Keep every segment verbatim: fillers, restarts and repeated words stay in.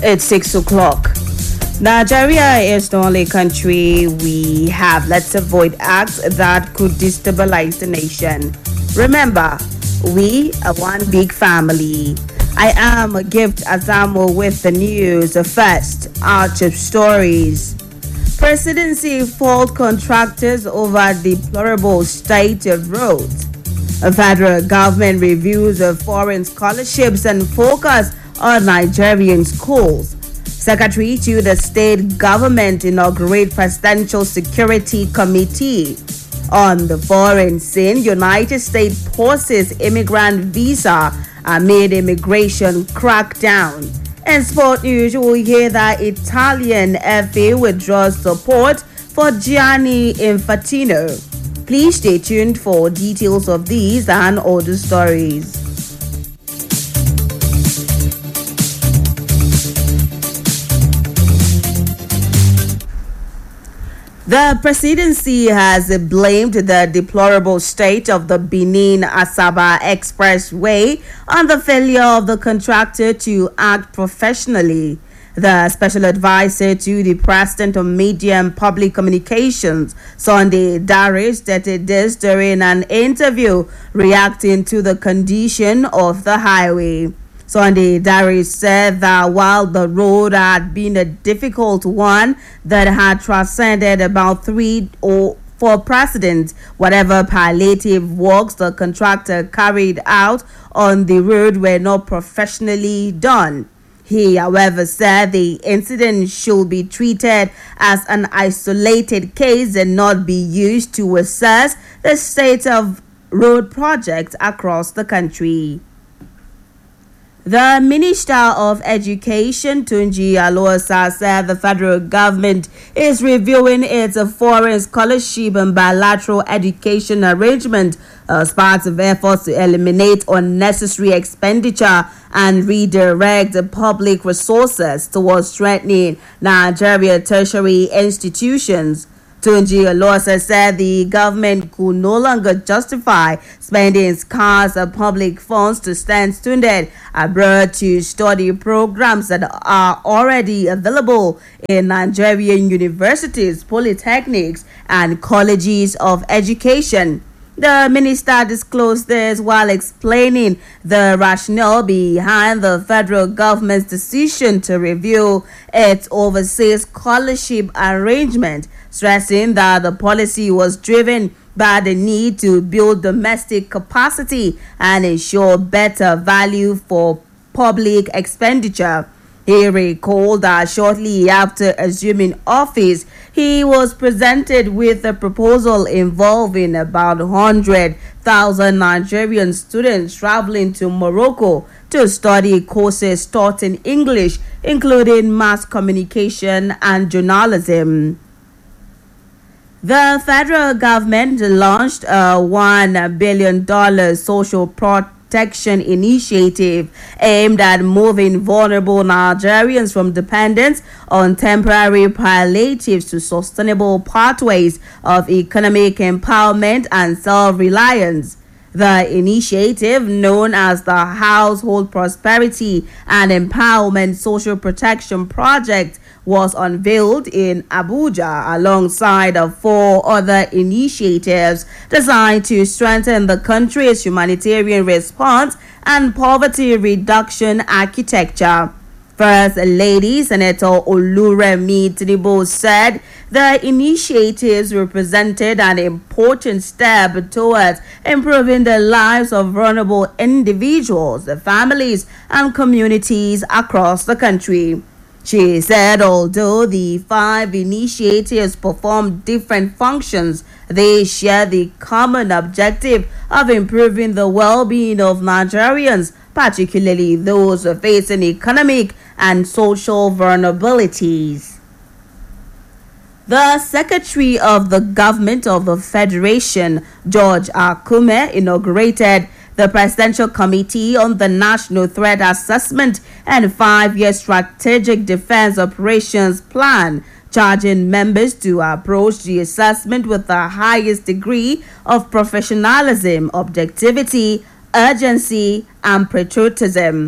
It's six o'clock. Nigeria is the only country we have. Let's avoid acts that could destabilize the nation. Remember, we are one big family. I am Gift Azamo with the news. First, Arch of Stories. Presidency fault contractors over deplorable state of roads. A federal government reviews of foreign scholarships and focus on Nigerian schools. Secretary to the state government inaugurate Presidential Security Committee. On the foreign scene, United States pauses immigrant visa amid immigration crackdown. In sport news, you will hear that Italian F A withdraws support for Gianni Infantino. Please stay tuned for details of these and other stories. The presidency has blamed the deplorable state of the Benin-Asaba Expressway on the failure of the contractor to act professionally. The special advisor to the president of Media and Public Communications, Sunday Dare, stated this during an interview reacting to the condition of the highway. Sunday Dare said that while the road had been a difficult one that had transcended about three or four precedents, whatever palliative works the contractor carried out on the road were not professionally done. He, however, said the incident should be treated as an isolated case and not be used to assess the state of road projects across the country. The Minister of Education, Tunji Alosa, said the federal government is reviewing its foreign scholarship and bilateral education arrangement as part of efforts to eliminate unnecessary expenditure and redirect the public resources towards strengthening Nigeria tertiary institutions. Tunji Alosa said the government could no longer justify spending scarce public funds to send students abroad to study programs that are already available in Nigerian universities, polytechnics, and colleges of education. The minister disclosed this while explaining the rationale behind the federal government's decision to review its overseas scholarship arrangement, stressing that the policy was driven by the need to build domestic capacity and ensure better value for public expenditure. He recalled that shortly after assuming office, he was presented with a proposal involving about one hundred thousand Nigerian students traveling to Morocco to study courses taught in English, including mass communication and journalism. The federal government launched a one billion dollars social protection initiative aimed at moving vulnerable Nigerians from dependence on temporary palliatives to sustainable pathways of economic empowerment and self-reliance. The initiative, known as the Household Prosperity and Empowerment Social Protection Project, was unveiled in Abuja alongside of four other initiatives designed to strengthen the country's humanitarian response and poverty reduction architecture. First Lady Senator Oluremi Tinubu said the initiatives represented an important step towards improving the lives of vulnerable individuals, families, and communities across the country. She said although the five initiatives perform different functions, they share the common objective of improving the well-being of Nigerians, particularly those facing economic and social vulnerabilities. The Secretary of the Government of the Federation, George Akume, inaugurated the Presidential Committee on the National Threat Assessment and Five-Year Strategic Defense Operations Plan, charging members to approach the assessment with the highest degree of professionalism, objectivity, urgency, and patriotism.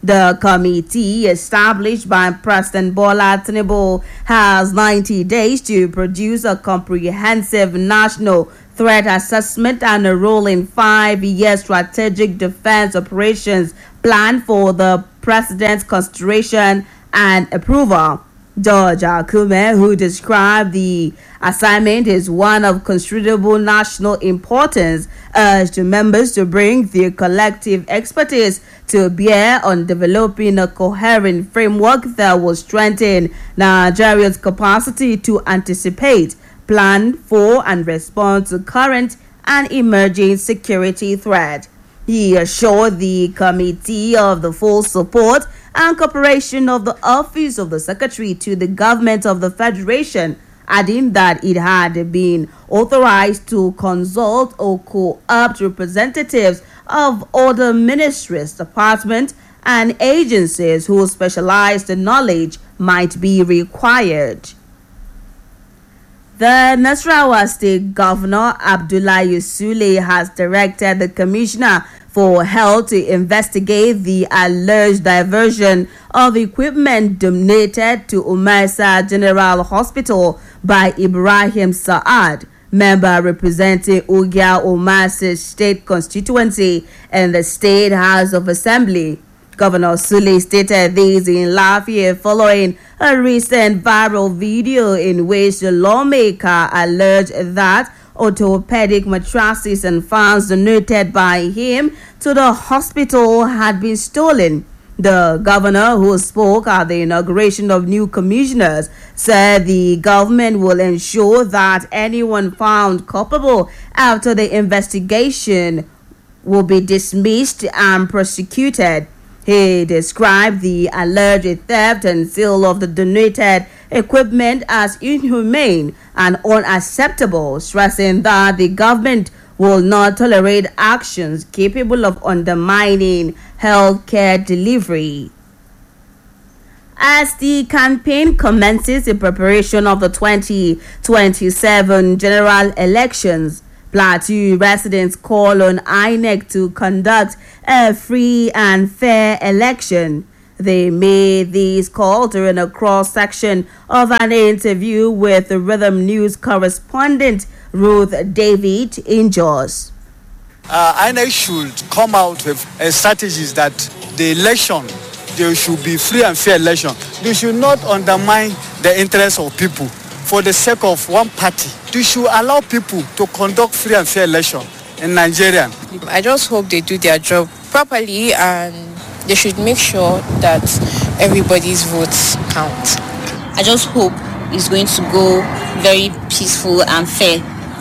The committee, established by President Bola Tinubu, has ninety days to produce a comprehensive national threat assessment and a rolling five-year strategic defense operations plan for the president's consideration and approval. George Akume, who described the assignment as one of considerable national importance, urged members to bring their collective expertise to bear on developing a coherent framework that will strengthen Nigeria's capacity to anticipate, plan for, and respond to current and emerging security threats. He assured the committee of the full support and cooperation of the Office of the Secretary to the Government of the Federation, adding that it had been authorized to consult or co-opt representatives of other ministries, departments, and agencies whose specialized knowledge might be required. The Nasarawa State Governor Abdullahi Sule has directed the Commissioner for Health to investigate the alleged diversion of equipment donated to Umaisa General Hospital by Ibrahim Saad, member representing Ugia Umaisa State Constituency in the State House of Assembly. Governor Sule stated this in Lafayette following a recent viral video in which the lawmaker alleged that orthopedic mattresses and fans donated by him to the hospital had been stolen. The governor, who spoke at the inauguration of new commissioners, said the government will ensure that anyone found culpable after the investigation will be dismissed and prosecuted. He described the alleged theft and sale of the donated equipment as inhumane and unacceptable, stressing that the government will not tolerate actions capable of undermining healthcare delivery. As the campaign commences in preparation of the twenty twenty-seven general elections, Plateau residents call on I N E C to conduct a free and fair election. They made this call during a cross-section of an interview with the Rhythm News correspondent Ruth David in Jos. Uh, I N E C should come out with uh, strategies that the election, there should be free and fair election. They should not undermine the interests of people for the sake of one party. They should allow people to conduct free and fair election in Nigeria. I just hope they do their job properly and they should make sure that everybody's votes count. I just hope it's going to go very peaceful and fair.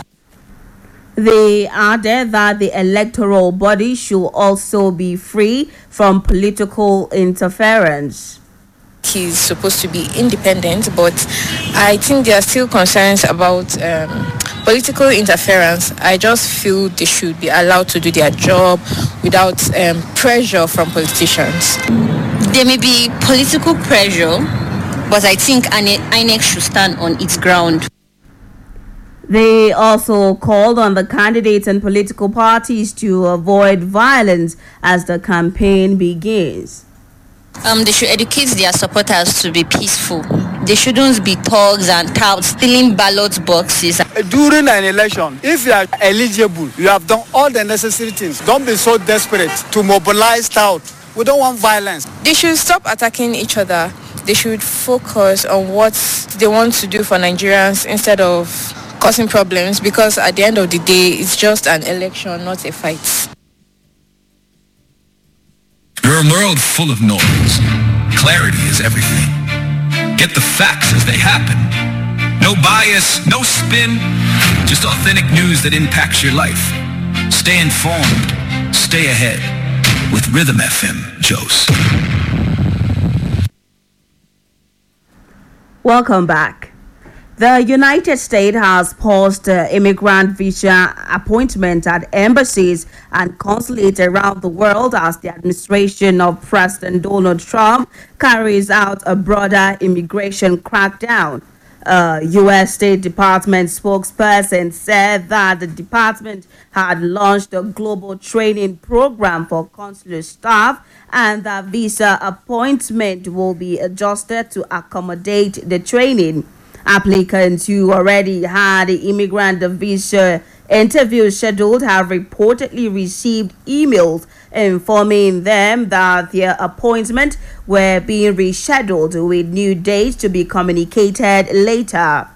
They added that the electoral body should also be free from political interference. He's supposed to be independent, but I think there are still concerns about um, political interference. I just feel they should be allowed to do their job without um, pressure from politicians. There may be political pressure, but I think I N E C should stand on its ground. They also called on the candidates and political parties to avoid violence as the campaign begins. Um, they should educate their supporters to be peaceful. They shouldn't be thugs and touts stealing ballot boxes. During an election, if you are eligible, you have done all the necessary things. Don't be so desperate to mobilize tout. We don't want violence. They should stop attacking each other. They should focus on what they want to do for Nigerians instead of causing problems, because at the end of the day, it's just an election, not a fight. You're a world full of noise. Clarity is everything. Get the facts as they happen. No bias, no spin, just authentic news that impacts your life. Stay informed, stay ahead with Rhythm F M, Jos. Welcome back. The United States has paused uh, immigrant visa appointment at embassies and consulates around the world as the administration of President Donald Trump carries out a broader immigration crackdown. A U S State Department spokesperson said that the department had launched a global training program for consular staff and that visa appointment will be adjusted to accommodate the training. Applicants who already had immigrant visa interviews scheduled have reportedly received emails informing them that their appointment were being rescheduled with new dates to be communicated later.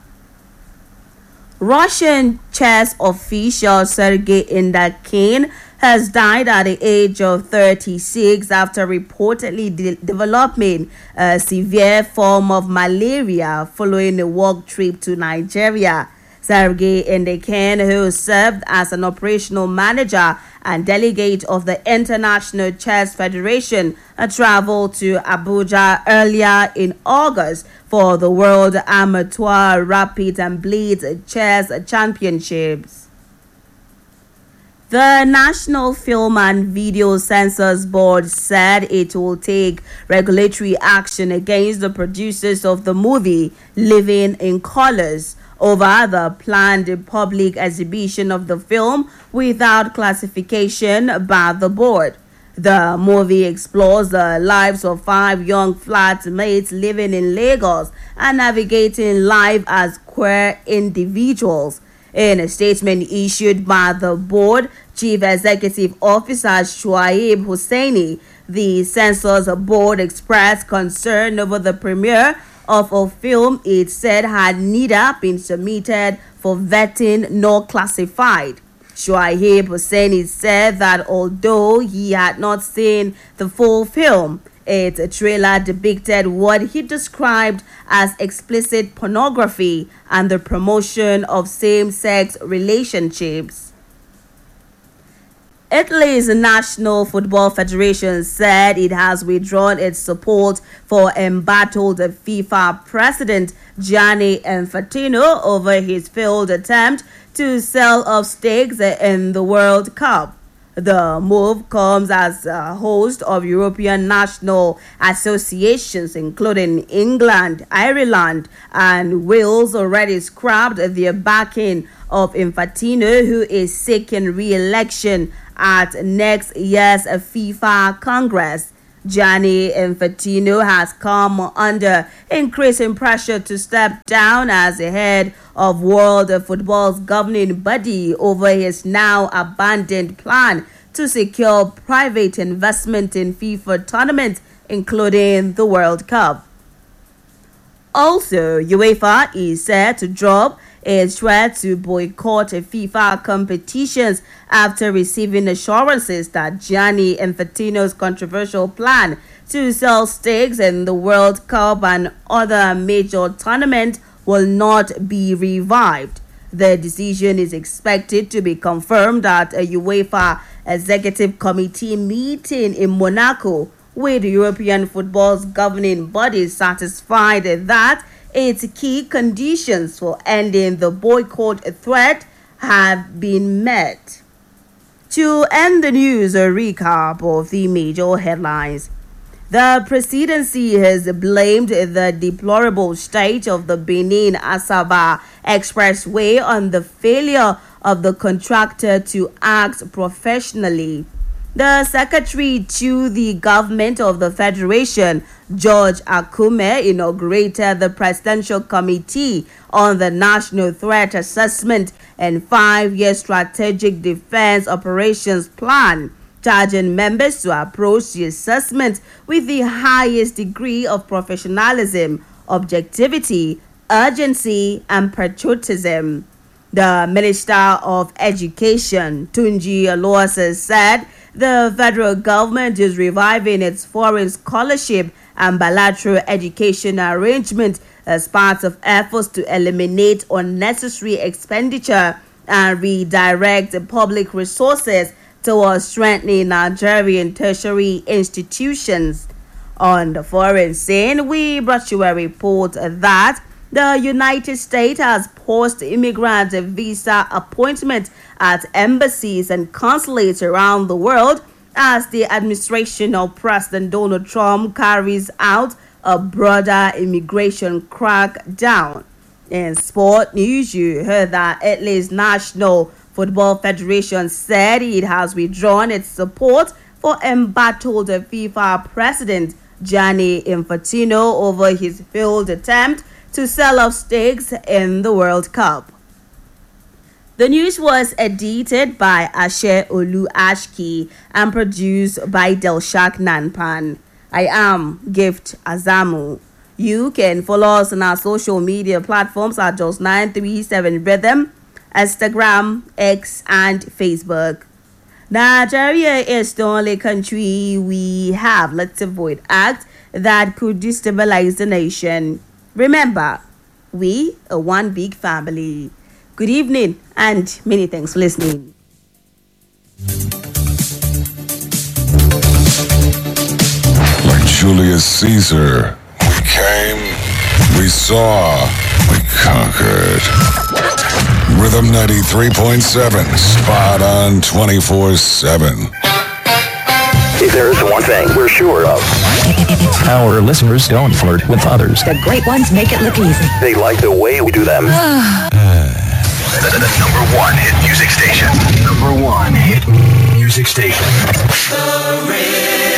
Russian chess official Sergei Indakhin has died at the age of thirty-six after reportedly de- developing a severe form of malaria following a work trip to Nigeria. Sergei Indakhin, who served as an operational manager and delegate of the International Chess Federation, traveled to Abuja earlier in August for the World Amateur Rapid and Blitz Chess Championships. The National Film and Video Censors Board said it will take regulatory action against the producers of the movie Living in Colors over the planned public exhibition of the film without classification by the board. The movie explores the lives of five young flatmates living in Lagos and navigating life as queer individuals. In a statement issued by the board, Chief Executive Officer Shuaib Hussaini, the censors board expressed concern over the premiere of a film it said had neither been submitted for vetting nor classified. Shuaib Hussaini said that although he had not seen the full film, its trailer depicted what he described as explicit pornography and the promotion of same-sex relationships. Italy's National Football Federation said it has withdrawn its support for embattled FIFA president Gianni Infantino over his failed attempt to sell off stakes in the World Cup. The move comes as a host of European national associations, including England, Ireland, and Wales, already scrapped their backing of Infantino, who is seeking re-election at next year's FIFA Congress. Gianni Infantino has come under increasing pressure to step down as the head of World Football's governing body over his now abandoned plan to secure private investment in FIFA tournaments, including the World Cup. Also, UEFA is set to drop its threat to boycott FIFA competitions after receiving assurances that Gianni Infantino's controversial plan to sell stakes in the World Cup and other major tournaments will not be revived. The decision is expected to be confirmed at a UEFA Executive Committee meeting in Monaco, with European football's governing body satisfied that its key conditions for ending the boycott threat have been met. To end the news, a recap of the major headlines. The presidency has blamed the deplorable state of the Benin-Asaba Expressway on the failure of the contractor to act professionally. The secretary to the government of the Federation, George Akume, inaugurated the Presidential Committee on the National Threat Assessment and Five-Year Strategic Defense Operations Plan, charging members to approach the assessment with the highest degree of professionalism, objectivity, urgency, and patriotism. The Minister of Education, Tunji Aloasa, said the federal government is reviving its foreign scholarship and bilateral education arrangements as part of efforts to eliminate unnecessary expenditure and redirect public resources towards strengthening Nigerian tertiary institutions. On the foreign scene, we brought you a report that the United States has paused immigrant visa appointment at embassies and consulates around the world as the administration of President Donald Trump carries out a broader immigration crackdown. In sport news, you heard that Italy's National Football Federation said it has withdrawn its support for embattled FIFA president Gianni Infantino over his failed attempt to sell off stakes in the World Cup. The news was edited by Ashe Olu Ashki and produced by Delshak Nanpan. I am Gift Azamu. You can follow us on our social media platforms at just nine three seven Rhythm, Instagram, X, and Facebook. Nigeria is the only country we have let's avoid act that could destabilize the nation. Remember, we are one big family. Good evening and many thanks for listening. Like Julius Caesar, we came, we saw, we conquered. Rhythm ninety-three point seven, spot on twenty-four seven. If there's one thing we're sure of, our listeners don't flirt with others. The great ones make it look easy. They like the way we do them. The, the, the number one hit music station. Number one hit music station. The